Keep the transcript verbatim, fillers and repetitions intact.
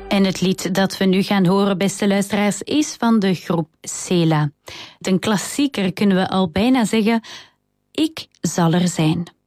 En het lied dat we nu gaan horen, beste luisteraars, is van de groep Sela. Een klassieker kunnen we al bijna zeggen. Ik zal er zijn.